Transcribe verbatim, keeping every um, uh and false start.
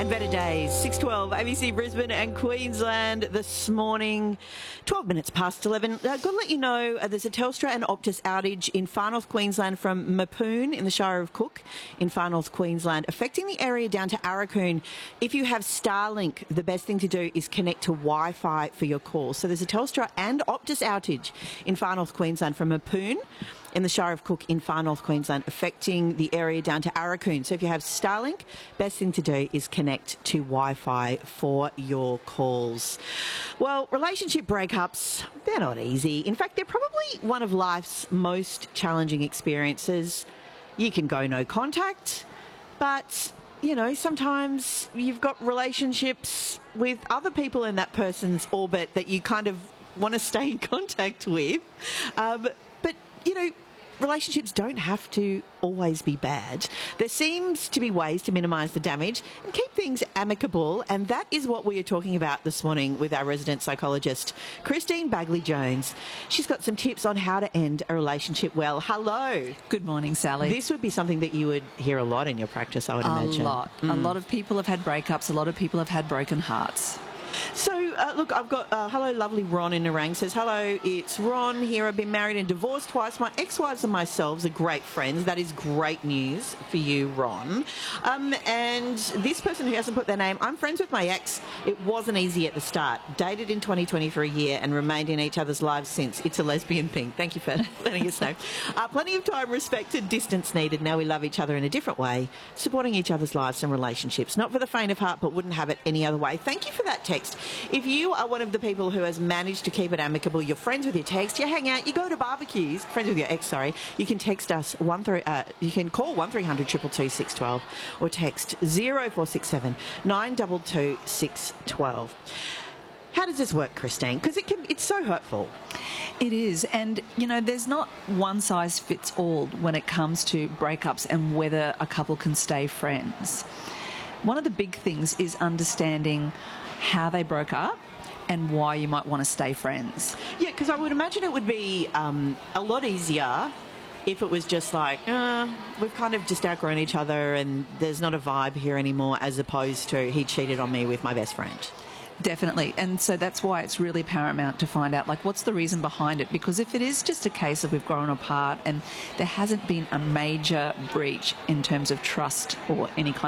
And better days, six twelve, A B C Brisbane and Queensland this morning, twelve minutes past eleven. Uh, got to let you know uh, there's a Telstra and Optus outage in Far North Queensland from Mapoon in the Shire of Cook in Far North Queensland, affecting the area down to Arakoon. If you have Starlink, the best thing to do is connect to Wi-Fi for your calls. So there's a Telstra and Optus outage in Far North Queensland from Mapoon in the Shire of Cook in Far North Queensland, affecting the area down to Arakoon. So if you have Starlink, best thing to do is connect to Wi-Fi for your calls. Well, relationship breakups, they're not easy. In fact, they're probably one of life's most challenging experiences. You can go no contact, but, you know, sometimes you've got relationships with other people in that person's orbit that you kind of want to stay in contact with. Um, but, you know, relationships don't have to always be bad. There seems to be ways to minimise the damage and keep things amicable, and that is what we are talking about this morning with our resident psychologist, Christine Bagley-Jones. She's got some tips on how to end a relationship well. Hello. Good morning, Sally. This would be something that you would hear a lot in your practice, I would imagine. A lot. Mm. A lot of people have had breakups. A lot of people have had broken hearts. So, uh, look, I've got, uh, hello, lovely Ron in Narang says, hello, it's Ron here. I've been married and divorced twice. My ex-wives and myself are great friends. That is great news for you, Ron. Um, and this person who hasn't put their name, I'm friends with my ex. It wasn't easy at the start. Dated in twenty twenty for a year and remained in each other's lives since. It's a lesbian thing. Thank you for letting us know. Uh, plenty of time, respected, distance needed. Now we love each other in a different way, supporting each other's lives and relationships. Not for the faint of heart, but wouldn't have it any other way. Thank you for that text. If you are one of the people who has managed to keep it amicable, you're friends with your text, you hang out, you go to barbecues, friends with your ex, sorry, you can text us, one three, uh, you can call one three hundred two two two six one two or text zero four six seven nine two two six one two. How does this work, Christine? Because it can, it's so hurtful. It is, and you know, there's not one size fits all when it comes to breakups and whether a couple can stay friends. One of the big things is understanding how they broke up and why you might want to stay friends. Yeah, because I would imagine it would be um, a lot easier if it was just like, uh, we've kind of just outgrown each other and there's not a vibe here anymore, as opposed to he cheated on me with my best friend. Definitely. And so that's why it's really paramount to find out, like, what's the reason behind it? Because if it is just a case of we've grown apart and there hasn't been a major breach in terms of trust or any kind